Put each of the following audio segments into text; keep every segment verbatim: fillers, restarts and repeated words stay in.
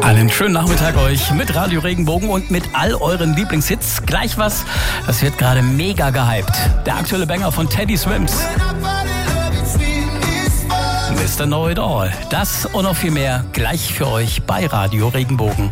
Einen schönen Nachmittag euch mit Radio Regenbogen und mit all euren Lieblingshits. Gleich was, das wird gerade mega gehypt. Der aktuelle Banger von Teddy Swims. Mister Know It All. Das und noch viel mehr gleich für euch bei Radio Regenbogen.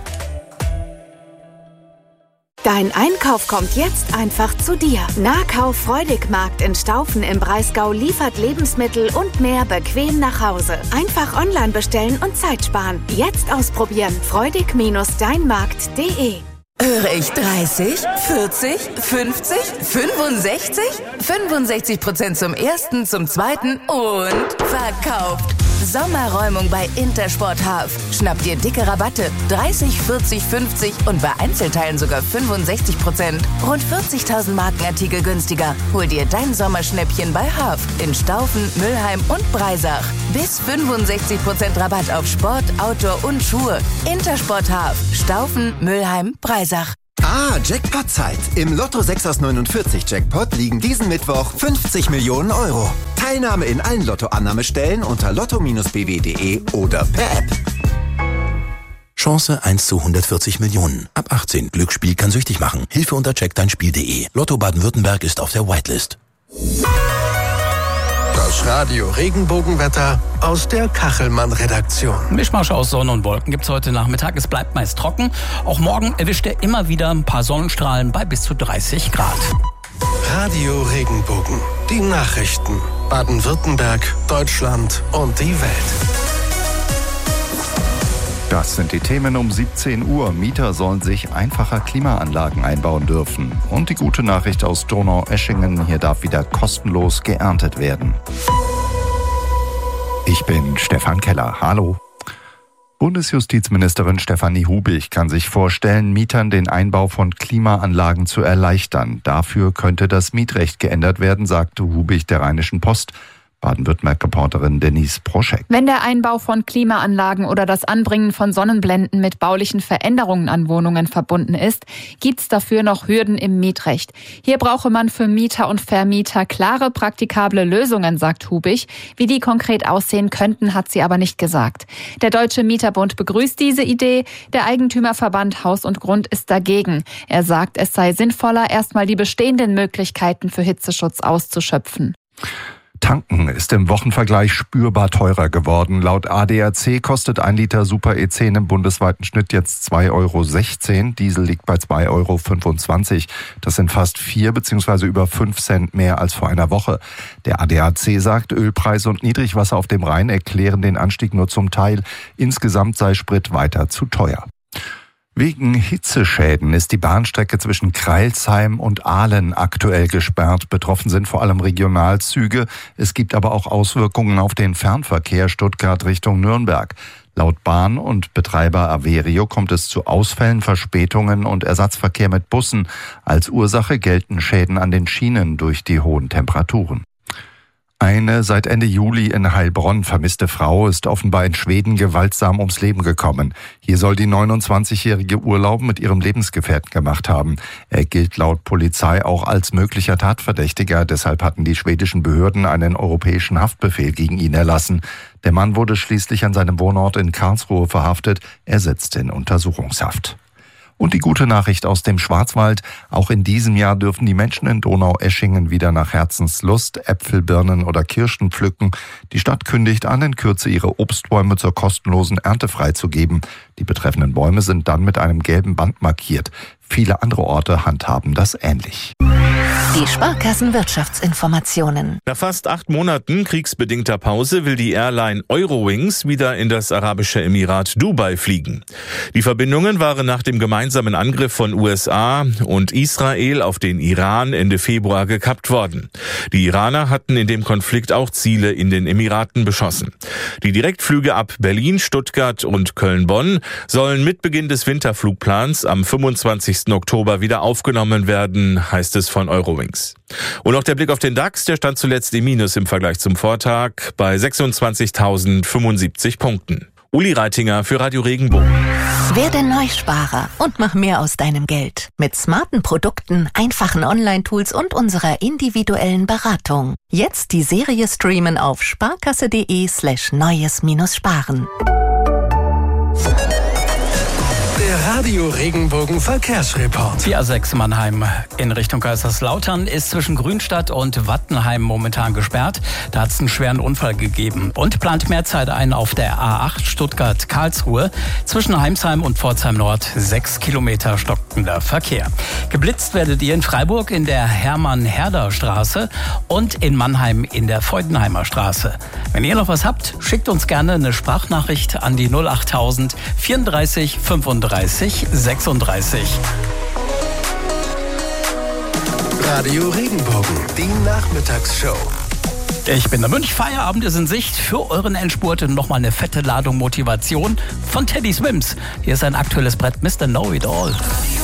Dein Einkauf kommt jetzt einfach zu dir. Nahkauf Freudigmarkt in Staufen im Breisgau liefert Lebensmittel und mehr bequem nach Hause. Einfach online bestellen und Zeit sparen. Jetzt ausprobieren. freudig Bindestrich deinmarkt Punkt de. Höre ich dreißig, vierzig, fünfzig, fünfundsechzig? fünfundsechzig Prozent zum ersten, zum zweiten und verkauft. Sommerräumung bei Intersport Half. Schnapp dir dicke Rabatte. dreißig, vierzig, fünfzig und bei Einzelteilen sogar fünfundsechzig Prozent. Rund vierzigtausend Markenartikel günstiger. Hol dir dein Sommerschnäppchen bei Half in Staufen, Mülheim und Breisach. Bis fünfundsechzig Prozent Rabatt auf Sport, Outdoor und Schuhe. Intersport Half. Staufen, Mülheim, Breisach. Ah, Jackpot-Zeit. Im Lotto sechs aus neunundvierzig Jackpot liegen diesen Mittwoch fünfzig Millionen Euro. Teilnahme in allen Lottoannahmestellen unter lotto Bindestrich b w punkt de oder per App. Chance eins zu hundertvierzig Millionen. Ab achtzehn. Glücksspiel kann süchtig machen. Hilfe unter check dein spiel punkt de. Lotto Baden-Württemberg ist auf der Whitelist. Das Radio Regenbogenwetter aus der Kachelmann-Redaktion. Mischmasch aus Sonne und Wolken gibt's heute Nachmittag. Es bleibt meist trocken. Auch morgen erwischt er immer wieder ein paar Sonnenstrahlen bei bis zu dreißig Grad. Radio Regenbogen. Die Nachrichten. Baden-Württemberg, Deutschland und die Welt. Das sind die Themen um siebzehn Uhr. Mieter sollen sich einfacher Klimaanlagen einbauen dürfen. Und die gute Nachricht aus Donaueschingen, hier darf wieder kostenlos geerntet werden. Ich bin Stefan Keller. Hallo. Bundesjustizministerin Stefanie Hubich kann sich vorstellen, Mietern den Einbau von Klimaanlagen zu erleichtern. Dafür könnte das Mietrecht geändert werden, sagte Hubich der Rheinischen Post. Baden-Württemberg-Reporterin Denise Proschek. Wenn der Einbau von Klimaanlagen oder das Anbringen von Sonnenblenden mit baulichen Veränderungen an Wohnungen verbunden ist, gibt's dafür noch Hürden im Mietrecht. Hier brauche man für Mieter und Vermieter klare, praktikable Lösungen, sagt Hubich. Wie die konkret aussehen könnten, hat sie aber nicht gesagt. Der Deutsche Mieterbund begrüßt diese Idee. Der Eigentümerverband Haus und Grund ist dagegen. Er sagt, es sei sinnvoller, erstmal die bestehenden Möglichkeiten für Hitzeschutz auszuschöpfen. Tanken ist im Wochenvergleich spürbar teurer geworden. Laut A D A C kostet ein Liter Super E zehn im bundesweiten Schnitt jetzt zwei Euro sechzehn. Diesel liegt bei zwei Euro fünfundzwanzig. Das sind fast vier bzw. über fünf Cent mehr als vor einer Woche. Der A D A C sagt, Ölpreise und Niedrigwasser auf dem Rhein erklären den Anstieg nur zum Teil. Insgesamt sei Sprit weiter zu teuer. Wegen Hitzeschäden ist die Bahnstrecke zwischen Crailsheim und Aalen aktuell gesperrt. Betroffen sind vor allem Regionalzüge. Es gibt aber auch Auswirkungen auf den Fernverkehr Stuttgart Richtung Nürnberg. Laut Bahn und Betreiber Averio kommt es zu Ausfällen, Verspätungen und Ersatzverkehr mit Bussen. Als Ursache gelten Schäden an den Schienen durch die hohen Temperaturen. Eine seit Ende Juli in Heilbronn vermisste Frau ist offenbar in Schweden gewaltsam ums Leben gekommen. Hier soll die neunundzwanzigjährige Urlaub mit ihrem Lebensgefährten gemacht haben. Er gilt laut Polizei auch als möglicher Tatverdächtiger. Deshalb hatten die schwedischen Behörden einen europäischen Haftbefehl gegen ihn erlassen. Der Mann wurde schließlich an seinem Wohnort in Karlsruhe verhaftet. Er sitzt in Untersuchungshaft. Und die gute Nachricht aus dem Schwarzwald. Auch in diesem Jahr dürfen die Menschen in Donaueschingen wieder nach Herzenslust Äpfel, Birnen oder Kirschen pflücken. Die Stadt kündigt an, in Kürze ihre Obstbäume zur kostenlosen Ernte freizugeben. Die betreffenden Bäume sind dann mit einem gelben Band markiert. Viele andere Orte handhaben das ähnlich. Die Sparkassenwirtschaftsinformationen. Nach fast acht Monaten kriegsbedingter Pause will die Airline Eurowings wieder in das arabische Emirat Dubai fliegen. Die Verbindungen waren nach dem gemeinsamen Angriff von U S A und Israel auf den Iran Ende Februar gekappt worden. Die Iraner hatten in dem Konflikt auch Ziele in den Emiraten beschossen. Die Direktflüge ab Berlin, Stuttgart und Köln-Bonn sollen mit Beginn des Winterflugplans am fünfundzwanzigsten Oktober wieder aufgenommen werden, heißt es von Eurowings. Und auch der Blick auf den DAX, der stand zuletzt im Minus im Vergleich zum Vortag bei sechsundzwanzigtausendfünfundsiebzig Punkten. Uli Reitinger für Radio Regenbogen. Werde Neusparer und mach mehr aus deinem Geld. Mit smarten Produkten, einfachen Online-Tools und unserer individuellen Beratung. Jetzt die Serie streamen auf sparkasse.de slash neues minus sparen. Radio Regenbogen Verkehrsreport. Die A sechs Mannheim in Richtung Kaiserslautern ist zwischen Grünstadt und Wattenheim momentan gesperrt. Da hat es einen schweren Unfall gegeben. Und plant mehr Zeit ein auf der A acht Stuttgart-Karlsruhe. Zwischen Heimsheim und Pforzheim Nord sechs Kilometer stockender Verkehr. Geblitzt werdet ihr in Freiburg in der Hermann-Herder-Straße und in Mannheim in der Feudenheimer Straße. Wenn ihr noch was habt, schickt uns gerne eine Sprachnachricht an die null achttausend vierunddreißig fünfunddreißig sechsunddreißig. Radio Regenbogen, die Nachmittagsshow. Ich bin der Münch, Feierabend ist in Sicht. Für euren Endspurt nochmal eine fette Ladung Motivation von Teddy Swims. Hier ist ein aktuelles Brett, Mister Know It All.